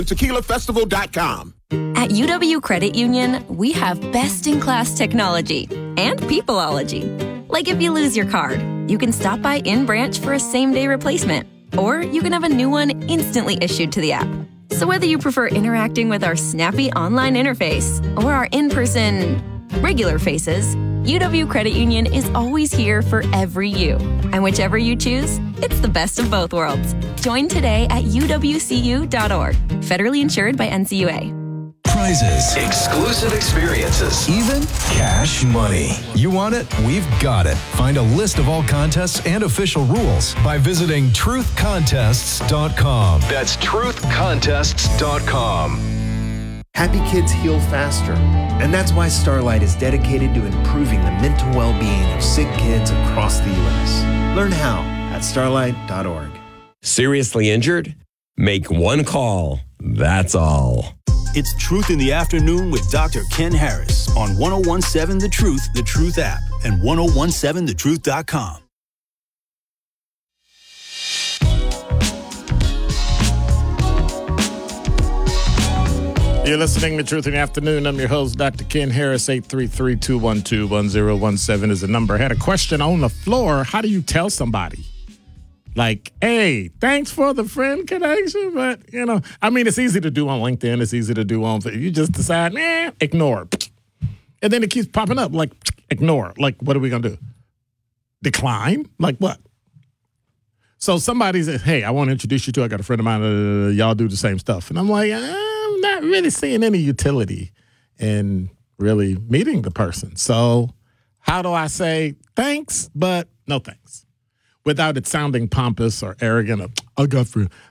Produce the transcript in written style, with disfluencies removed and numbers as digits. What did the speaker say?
TequilaFestival.com. At UW Credit Union, we have best-in-class technology and peopleology. Like if you lose your card, you can stop by in-branch for a same-day replacement, or you can have a new one instantly issued to the app. So whether you prefer interacting with our snappy online interface or our in-person regular faces, UW Credit Union is always here for every you. And whichever you choose, it's the best of both worlds. Join today at uwcu.org. Federally insured by NCUA. Prizes, exclusive experiences, even cash money. You want it? We've got it. Find a list of all contests and official rules by visiting truthcontests.com. That's truthcontests.com. Happy kids heal faster, and that's why Starlight is dedicated to improving the mental well-being of sick kids across the U.S. Learn how at starlight.org. Seriously injured? Make one call. That's all. It's Truth in the Afternoon with Dr. Ken Harris on 1017 The Truth app, and 1017thetruth.com. You're listening to Truth in the Afternoon. I'm your host, Dr. Ken Harris. 833-212-1017 is the number. I had a question on the floor. How do you tell somebody? Like, hey, thanks for the friend connection, but, it's easy to do on LinkedIn. It's easy to do on, you just decide, ignore. And then it keeps popping up, like, ignore. Like, what are we going to do? Decline? Like what? So somebody says, hey, I want to introduce you to, I got a friend of mine, y'all do the same stuff. And I'm like, I'm not really seeing any utility in really meeting the person. So how do I say thanks, but no thanks? Without it sounding pompous or arrogant. I got